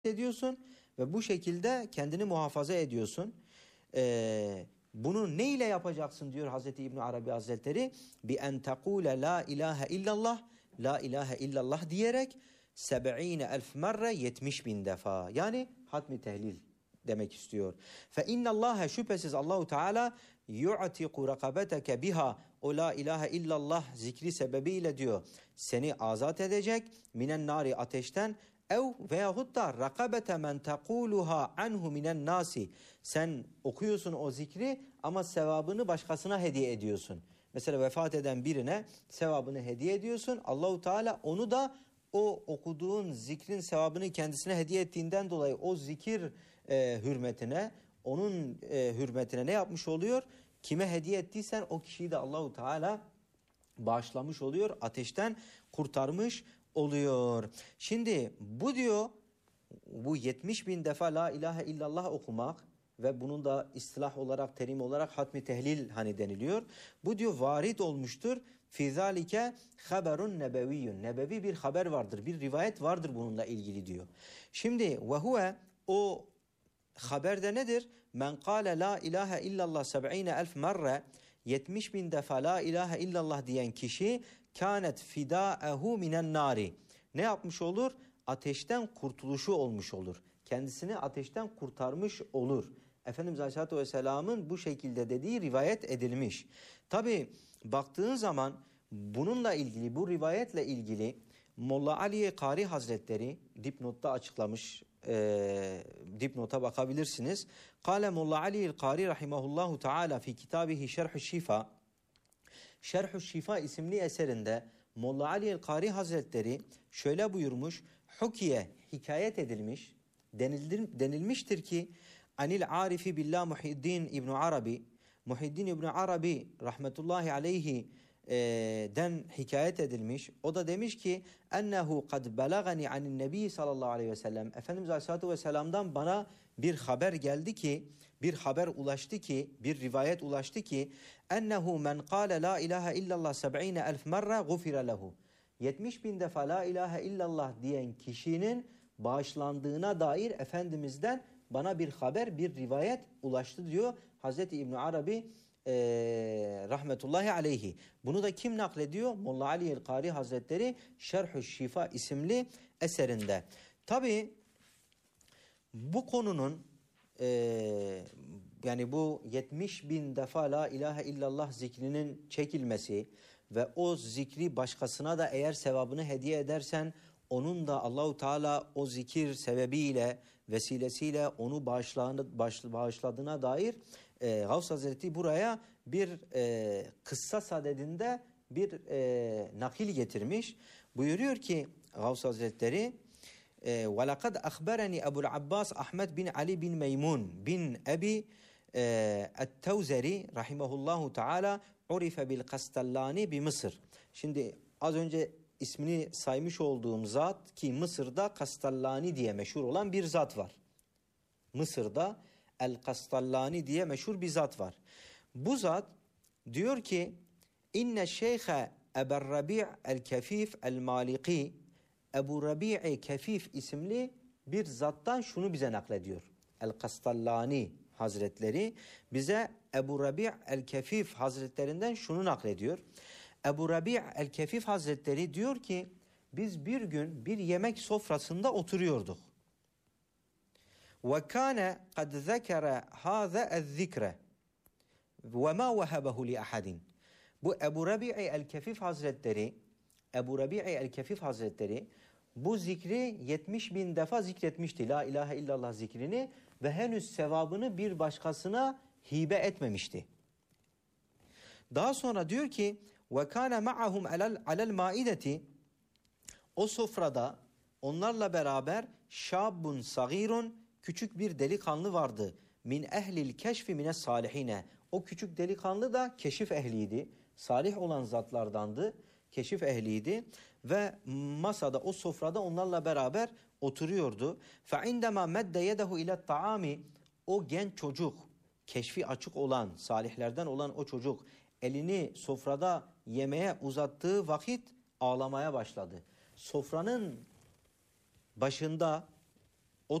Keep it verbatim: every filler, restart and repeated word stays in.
ediyorsun ve bu şekilde kendini muhafaza ediyorsun. Ee, bunu ne ile yapacaksın diyor Hazreti İbn Arabi Hazretleri? Bi en tekule la ilahe illallah, la ilahe illallah diyerek seb'ine elf merre yetmiş bin defa. Yani hatmi tehlil demek istiyor. Fe innallâhe şüphesiz Allahu Teala yu'tiku rakabeteke biha, o la ilahe illallah zikri sebebiyle diyor seni azat edecek minen nari, ateşten, ev veyahut da rakabete men tekuluha anhu minen nasi, sen okuyorsun o zikri ama sevabını başkasına hediye ediyorsun. Mesela vefat eden birine sevabını hediye ediyorsun. Allahu Teala onu da o okuduğun zikrin sevabını kendisine hediye ettiğinden dolayı o zikir e, hürmetine, onun e, hürmetine ne yapmış oluyor? Kime hediye ettiysen o kişiyi de Allahu Teala bağışlamış oluyor, ateşten kurtarmış oluyor. Şimdi bu diyor, bu yetmiş bin defa la ilahe illallah okumak ve bunun da istilah olarak, terim olarak hatmi tehlil hani deniliyor. Bu diyor varid olmuştur. Fî zâlike haberun nebeviyyun. Nebevi bir haber vardır, bir rivayet vardır bununla ilgili diyor. Şimdi ve huve, o haberde nedir? Men kâle la ilahe illallah seb'ine elf merre, yetmiş bin defa la ilahe illallah diyen kişi kânet fidâehu minen nâri. Ne yapmış olur? Ateşten kurtuluşu olmuş olur. Kendisini ateşten kurtarmış olur. Efendimiz Aleyhisselatü Vesselam'ın bu şekilde dediği rivayet edilmiş. Tabi baktığın zaman bununla ilgili, bu rivayetle ilgili Molla Ali Kari Hazretleri dipnotta açıklamış, e, dipnota bakabilirsiniz. Kale Molla Ali Kari rahimahullahu teala fi kitabihi Şerh-ü Şifa, Şerh-ü Şifa isimli eserinde Molla Ali Kari Hazretleri şöyle buyurmuş: Hukiye, hikayet edilmiş, denildir, denilmiştir ki Anil Arifi Billah Muhiddin İbn Arabi, Muhiddin İbn Arabi rahmetullahi aleyhi e, den hikayet edilmiş. O da demiş ki ennehu kad belagani anin nebi sallallahu aleyhi ve sellem, Efendimiz Aleyhisselatü Vesselam'dan bana bir haber geldi ki, bir haber ulaştı ki, bir rivayet ulaştı ki ennehu men kâle la ilahe illallah seb'ine elf merre gufire lehu, yetmiş bin defa la ilahe illallah diyen kişinin bağışlandığına dair Efendimiz'den bana bir haber, bir rivayet ulaştı diyor Hazreti İbn Arabi e, rahmetullahi aleyhi. Bunu da kim naklediyor? Molla Ali el-Kari Hazretleri Şerh-ü Şifa isimli eserinde. Tabi bu konunun e, yani bu yetmiş bin defa la ilahe illallah zikrinin çekilmesi ve o zikri başkasına da eğer sevabını hediye edersen onun da Allahu Teala o zikir sebebiyle, vesilesiyle onu bağışladığına, bağışladığına dair e, Gavs Hazreti buraya bir e, kıssa sadedinde bir e, nakil getirmiş. Buyuruyor ki Gavs Hazretleri وَلَقَدْ أَخْبَرَنِي أَبُ الْعَبَّاسِ Ahmed bin Ali bin Meymun bin Ebi et-Tevzeri rahimahullahu teala urife bil Kastallani bi Mısır. Şimdi az önce ismini saymış olduğum zat ki Mısır'da Kastallani diye meşhur olan bir zat var. Mısır'da El-Kastallani diye meşhur bir zat var. Bu zat diyor ki inne şeyhe Eber Rabi' el-Kefif el-Maliki, Ebu Rabi' Kefif isimli bir zattan şunu bize naklediyor. El-Kastallani Hazretleri bize Ebu Rabi' el-Kefif Hazretlerinden şunu naklediyor. Ebu Rabi' el-Kefif Hazretleri diyor ki biz bir gün bir yemek sofrasında oturuyorduk. Ve kâne kad zekere hâze ez-zikre ve mâ vehebehu li ahadin. Bu Ebu Rabi' el-Kefif Hazretleri, Ebu Rabi' el-Kefif Hazretleri bu zikri yetmiş bin defa zikretmişti. La ilahe illallah zikrini ve henüz sevabını bir başkasına hibe etmemişti. Daha sonra diyor ki ve kana ma'ahum alel maideti, o sofrada onlarla beraber şabun sagirun, küçük bir delikanlı vardı. Min ehlil keşfi mine salihine, o küçük delikanlı da keşif ehliydi. Salih olan zatlardandı. Keşif ehliydi ve masada, o sofrada onlarla beraber oturuyordu. Fe indema medde yedehu ile taami, o genç çocuk, keşfi açık olan, salihlerden olan o çocuk elini sofrada yemeğe uzattığı vakit ağlamaya başladı. Sofranın başında